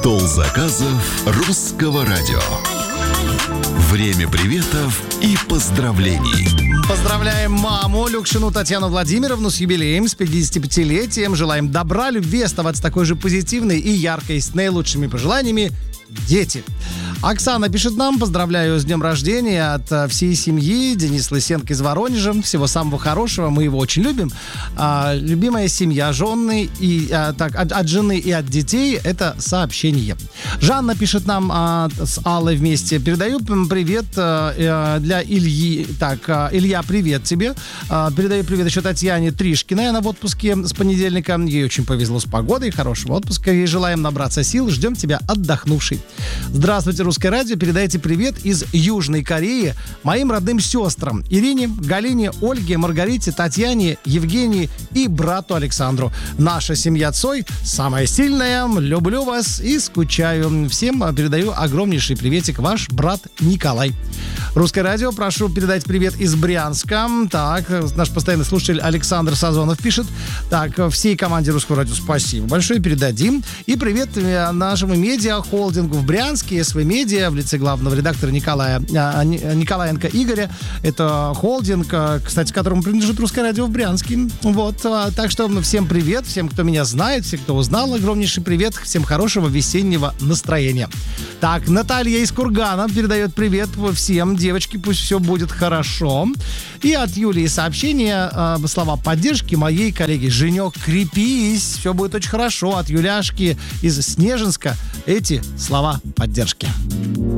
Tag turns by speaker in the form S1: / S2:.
S1: Стол заказов русского радио. Время приветов и поздравлений.
S2: Поздравляем маму Люкшину Татьяну Владимировну с юбилеем, с 55-летием. Желаем добра, любви, оставаться такой же позитивной и яркой, с наилучшими пожеланиями. Дети. Оксана пишет нам: поздравляю с днем рождения от всей семьи. Денис Лысенко из Воронежа. Всего самого хорошего. Мы его очень любим. Любимая семья, жены и от жены и от детей — это сообщение. Жанна пишет нам с Аллой вместе: передаю привет для Ильи. Илья, привет тебе. Передаю привет еще Татьяне Тришкиной. Она в отпуске с понедельника. Ей очень повезло с погодой. Хорошего отпуска. Ей желаем набраться сил. Ждем тебя отдохнувшей. Здравствуйте, Русское радио. Передайте привет из Южной Кореи моим родным сестрам: Ирине, Галине, Ольге, Маргарите, Татьяне, Евгении и брату Александру. Наша семья Цой самая сильная. Люблю вас и скучаю. Всем передаю огромнейший приветик. Ваш брат Николай. Русское радио, прошу передать привет из Брянска. Так, наш постоянный слушатель Александр Сазонов пишет: так, всей команде Русского радио спасибо большое, передадим. И привет нашему медиа-холдингу в Брянске, СВ Медиа, в лице главного редактора Николаенко Игоря. Это холдинг, кстати, которому принадлежит Русское радио в Брянске. Вот, так что всем привет, всем, кто меня знает, всем, кто узнал, огромнейший привет, всем хорошего весеннего настроения. Так, Наталья из Кургана передает привет всем. Девочки, пусть все будет хорошо. И от Юлии сообщение, слова поддержки моей коллеги: Женек, крепись, все будет очень хорошо. От Юляшки из Снежинска эти слова поддержки.